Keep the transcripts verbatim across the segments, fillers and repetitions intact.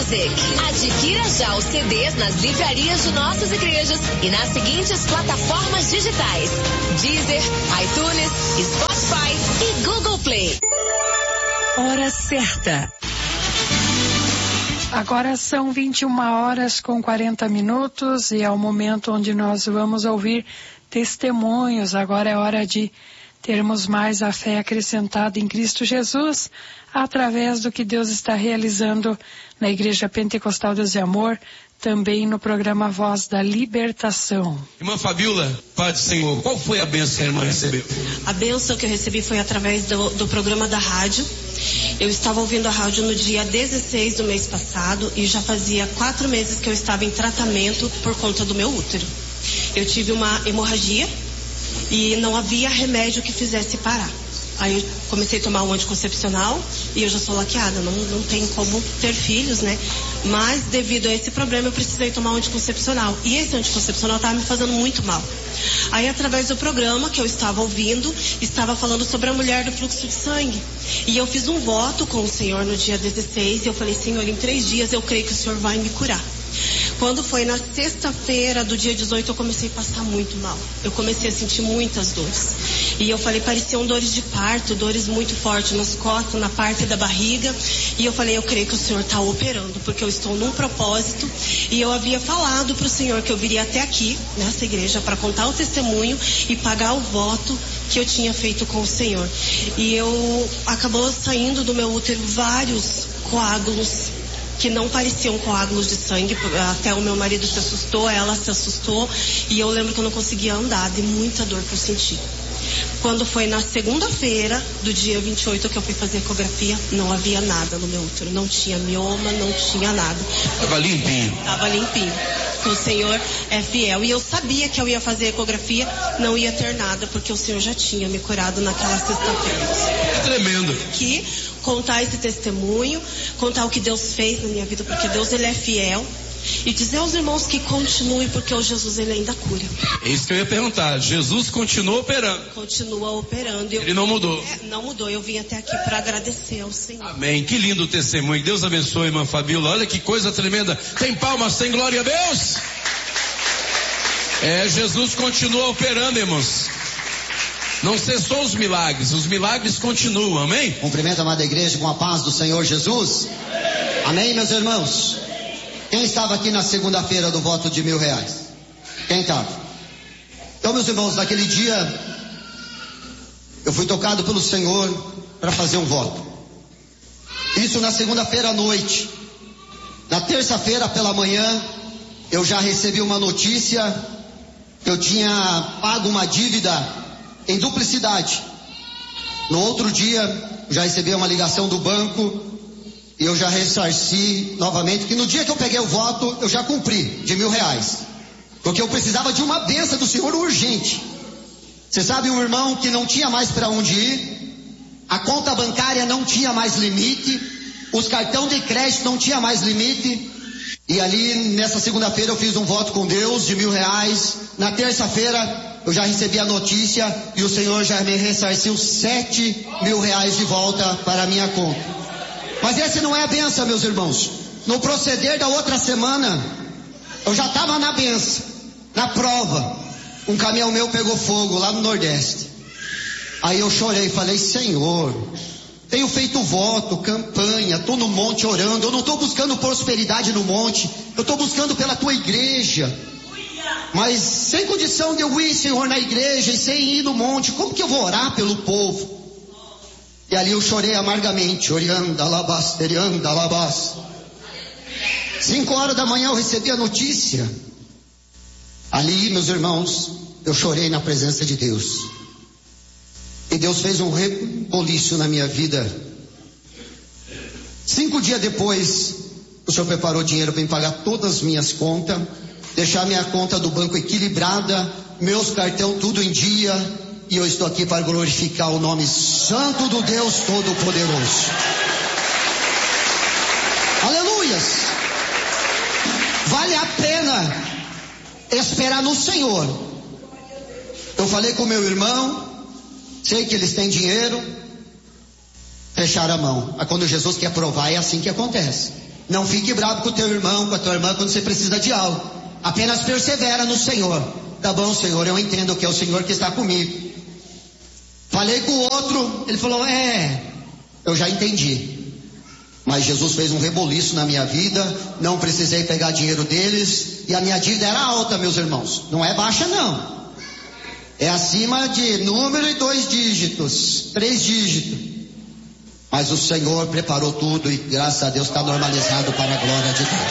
Music. Adquira já os C Ds nas livrarias de nossas igrejas e nas seguintes plataformas digitais: Deezer, iTunes, Spotify e Google Play. Hora certa. Agora são vinte e uma horas com quarenta minutos e é o momento onde nós vamos ouvir testemunhos. Agora é hora de termos mais a fé acrescentada em Cristo Jesus através do que Deus está realizando na Igreja Pentecostal Deus e Amor, também no programa Voz da Libertação. Irmã Fabiola, Pai do Senhor, qual foi a bênção que a irmã recebeu? A bênção que eu recebi foi através do, do programa da rádio. Eu estava ouvindo a rádio no dia dezesseis do mês passado e já fazia quatro meses que eu estava em tratamento por conta do meu útero. Eu tive uma hemorragia e não havia remédio que fizesse parar. Aí eu comecei a tomar um anticoncepcional e eu já sou laqueada, não, não tem como ter filhos, né? Mas devido a esse problema eu precisei tomar um anticoncepcional. E esse anticoncepcional estava me fazendo muito mal. Aí através do programa que eu estava ouvindo, estava falando sobre a mulher do fluxo de sangue. E eu fiz um voto com o Senhor no dia dezesseis e eu falei, Senhor, em três dias eu creio que o Senhor vai me curar. Quando foi na sexta-feira do dia dezoito, eu comecei a passar muito mal. Eu comecei a sentir muitas dores. E eu falei, pareciam dores de parto, dores muito fortes nas costas, na parte da barriga. E eu falei, eu creio que o Senhor está operando, porque eu estou num propósito. E eu havia falado para o Senhor que eu viria até aqui, nessa igreja, para contar o testemunho e pagar o voto que eu tinha feito com o Senhor. E eu acabou saindo do meu útero vários coágulos que não pareciam coágulos de sangue. Até o meu marido se assustou, ela se assustou, e eu lembro que eu não conseguia andar, de muita dor que eu senti. Quando foi na segunda-feira do dia vinte e oito que eu fui fazer ecografia, não havia nada no meu útero, não tinha mioma, não tinha nada. Estava limpinho. Estava limpinho. O Senhor é fiel. E eu sabia que eu ia fazer ecografia, não ia ter nada, porque o Senhor já tinha me curado naquela sexta-feira. É tremendo. Que contar esse testemunho, contar o que Deus fez na minha vida, porque Deus, Ele é fiel. E dizer aos irmãos que continue, porque o Jesus, Ele ainda cura. É isso que eu ia perguntar. Jesus continua operando. Continua operando. Eu, Ele não mudou. É, não mudou. Eu vim até aqui para agradecer ao Senhor. Amém. Que lindo testemunho. Deus abençoe, irmã Fabiola. Olha que coisa tremenda. Tem palmas, tem glória a Deus. É, Jesus continua operando, irmãos. Não cessou os milagres. Os milagres continuam. Amém? Cumprimento a amada igreja com a paz do Senhor Jesus. Amém, meus irmãos? Quem estava aqui na segunda-feira do voto de mil reais? Quem estava? Então, meus irmãos, naquele dia eu fui tocado pelo Senhor para fazer um voto. Isso na segunda-feira à noite. Na terça-feira pela manhã eu já recebi uma notícia que eu tinha pago uma dívida em duplicidade. No outro dia já recebi uma ligação do banco e eu já ressarci novamente, que no dia que eu peguei o voto, eu já cumpri de mil reais. Porque eu precisava de uma bênção do Senhor urgente. Você sabe, um irmão que não tinha mais para onde ir, a conta bancária não tinha mais limite, os cartões de crédito não tinha mais limite, e ali nessa segunda-feira eu fiz um voto com Deus de mil reais. Na terça-feira eu já recebi a notícia e o Senhor já me ressarciu sete mil reais de volta para a minha conta. Mas esse não é a benção, meus irmãos. No proceder da outra semana, eu já estava na benção, na prova. Um caminhão meu pegou fogo lá no Nordeste. Aí eu chorei, falei, Senhor, tenho feito voto, campanha, estou no monte orando. Eu não estou buscando prosperidade no monte, eu estou buscando pela tua igreja. Mas sem condição de eu ir, Senhor, na igreja e sem ir no monte, como que eu vou orar pelo povo? E ali eu chorei amargamente, orando, alabás, teriando, alabás. Cinco horas da manhã eu recebi a notícia. Ali, meus irmãos, eu chorei na presença de Deus. E Deus fez um reboliço na minha vida. Cinco dias depois, o Senhor preparou dinheiro para me pagar todas as minhas contas, deixar minha conta do banco equilibrada, meus cartões tudo em dia. E eu estou aqui para glorificar o nome santo do Deus Todo-Poderoso. Aleluias! Vale a pena esperar no Senhor. Eu falei com meu irmão, sei que eles têm dinheiro, fecharam a mão. Mas quando Jesus quer provar, é assim que acontece. Não fique bravo com o teu irmão, com a tua irmã quando você precisa de algo. Apenas persevera no Senhor. Tá bom, Senhor, eu entendo que é o Senhor que está comigo. Falei com o outro, ele falou, é, eu já entendi. Mas Jesus fez um reboliço na minha vida, não precisei pegar dinheiro deles, e a minha dívida era alta, meus irmãos. Não é baixa, não. É acima de número e dois dígitos, três dígitos. Mas o Senhor preparou tudo e graças a Deus está normalizado para a glória de Deus.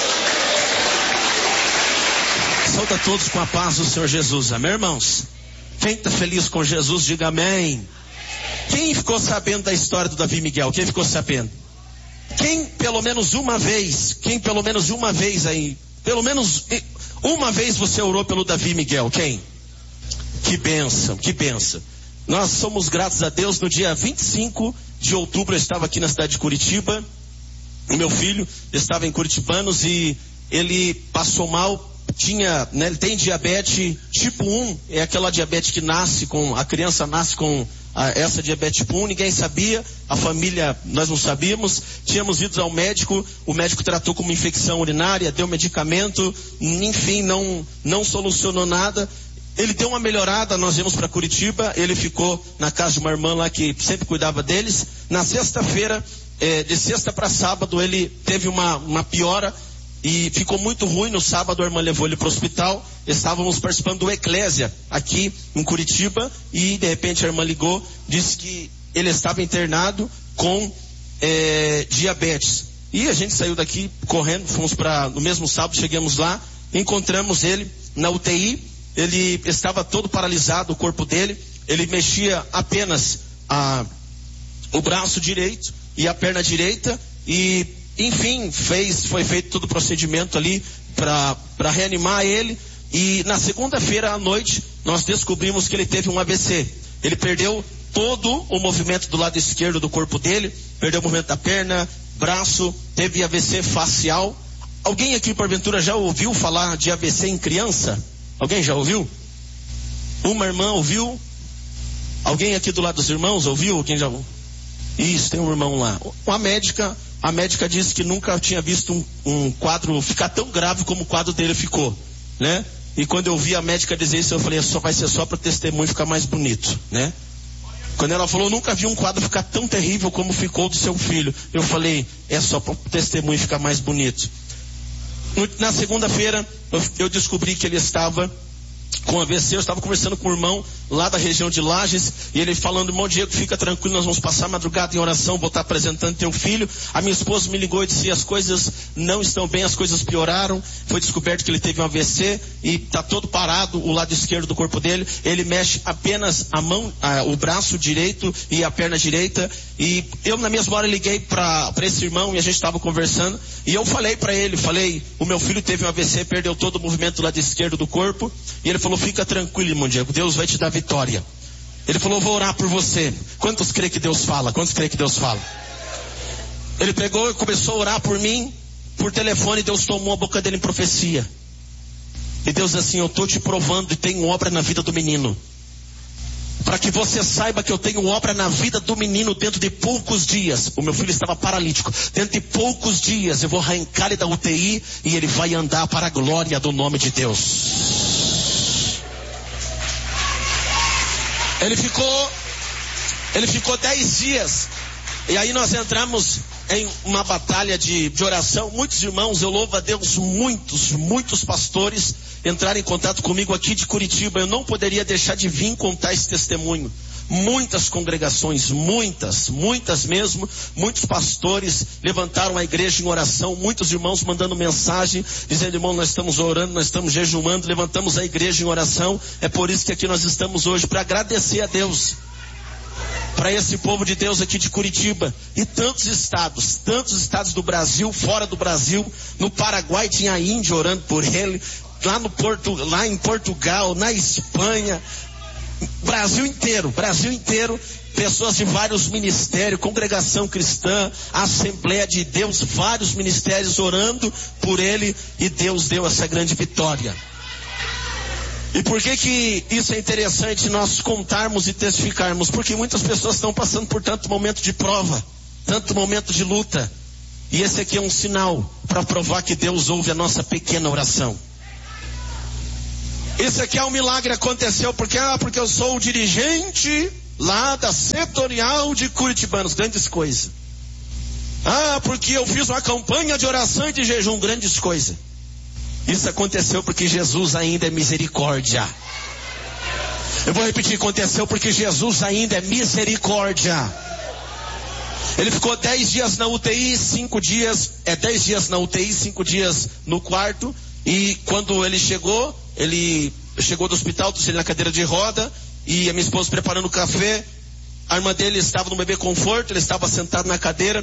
Saúde a todos com a paz do Senhor Jesus, amém, irmãos? Quem está feliz com Jesus, diga amém. Quem ficou sabendo da história do Davi Miguel? Quem ficou sabendo? Quem pelo menos uma vez, quem pelo menos uma vez aí, pelo menos uma vez você orou pelo Davi Miguel? Quem? Que bênção, que bênção. Nós somos gratos a Deus. No dia vinte e cinco de outubro eu estava aqui na cidade de Curitiba. O meu filho estava em Curitibanos e ele passou mal. Tinha, né, ele tem diabetes tipo um, é aquela diabetes que nasce com, a criança nasce com a, essa diabetes tipo um, ninguém sabia, a família, nós não sabíamos, tínhamos ido ao médico, o médico tratou como infecção urinária, deu medicamento, enfim, não, não solucionou nada. Ele deu uma melhorada, nós viemos para Curitiba, ele ficou na casa de uma irmã lá que sempre cuidava deles. Na sexta-feira, é, de sexta para sábado, ele teve uma, uma piora e ficou muito ruim. No sábado a irmã levou ele para o hospital. Estávamos participando do Eclésia aqui em Curitiba e de repente a irmã ligou, disse que ele estava internado com é, diabetes. E a gente saiu daqui correndo, fomos para, no mesmo sábado, chegamos lá, encontramos ele na U T I. Ele estava todo paralisado, o corpo dele, ele mexia apenas a, o braço direito e a perna direita e, enfim, fez, foi feito todo o procedimento ali para reanimar ele. E na segunda-feira à noite nós descobrimos que ele teve um A V C. Ele perdeu todo o movimento do lado esquerdo do corpo dele, perdeu o movimento da perna, braço, teve A V C facial. Alguém aqui porventura já ouviu falar de A V C em criança? Alguém já ouviu? Uma irmã ouviu? Alguém aqui do lado dos irmãos ouviu? Alguém já ouviu? Isso, tem um irmão lá. Uma médica, a médica disse que nunca tinha visto um, um quadro ficar tão grave como o quadro dele ficou, né? E quando eu vi a médica dizer isso, eu falei, só vai ser só para o testemunho ficar mais bonito, né? Quando ela falou, nunca vi um quadro ficar tão terrível como ficou do seu filho, eu falei, é só para o testemunho ficar mais bonito. Na segunda-feira, eu, eu descobri que ele estava com A V C. Eu estava conversando com um irmão lá da região de Lages, e ele falando, irmão Diego, fica tranquilo, nós vamos passar a madrugada em oração, vou estar apresentando teu filho. A minha esposa me ligou e disse, as coisas não estão bem, as coisas pioraram, foi descoberto que ele teve um A V C, e está todo parado, o lado esquerdo do corpo dele, ele mexe apenas a mão, a, o braço direito e a perna direita, e eu na mesma hora liguei para esse irmão, e a gente estava conversando, e eu falei para ele, falei, o meu filho teve um A V C, perdeu todo o movimento do lado esquerdo do corpo, e ele falou, fica tranquilo, irmão Diego, Deus vai te dar vitória. Ele falou, vou orar por você. Quantos creem que Deus fala? Quantos creem que Deus fala? Ele pegou e começou a orar por mim, por telefone, Deus tomou a boca dele em profecia. E Deus disse assim, eu estou te provando e tenho obra na vida do menino. Para que você saiba que eu tenho obra na vida do menino dentro de poucos dias. O meu filho estava paralítico. Dentro de poucos dias eu vou arrancar ele da U T I e ele vai andar para a glória do nome de Deus. Ele ficou, ele ficou dez dias, e aí nós entramos em uma batalha de, de oração. Muitos irmãos, eu louvo a Deus, muitos, muitos pastores entraram em contato comigo aqui de Curitiba. Eu não poderia deixar de vir contar esse testemunho. Muitas congregações, muitas, muitas mesmo, muitos pastores levantaram a igreja em oração, muitos irmãos mandando mensagem, dizendo, irmão, nós estamos orando, nós estamos jejuando, levantamos a igreja em oração. É por isso que aqui nós estamos hoje, para agradecer a Deus, para esse povo de Deus aqui de Curitiba, e tantos estados, tantos estados do Brasil, fora do Brasil. No Paraguai tinha a Índia orando por ele, lá, no Porto, lá em Portugal, na Espanha, Brasil inteiro, Brasil inteiro, pessoas de vários ministérios, congregação cristã, Assembleia de Deus, vários ministérios orando por ele, e Deus deu essa grande vitória. E por que que isso é interessante nós contarmos e testificarmos? Porque muitas pessoas estão passando por tanto momento de prova, tanto momento de luta, E esse aqui é um sinal para provar que Deus ouve a nossa pequena oração. Esse aqui é um milagre, aconteceu porque, ah, porque eu sou o dirigente lá da setorial de Curitibanos, grandes coisas. Ah, porque eu fiz uma campanha de oração e de jejum, grandes coisas. Isso aconteceu porque Jesus ainda é misericórdia. Eu vou repetir, aconteceu porque Jesus ainda é misericórdia. Ele ficou dez dias na U T I, cinco dias, é dez dias na U T I, cinco dias no quarto. E quando ele chegou, ele chegou do hospital, trouxe ele na cadeira de roda, e a minha esposa preparando o café. A irmã dele estava no bebê conforto, ele estava sentado na cadeira.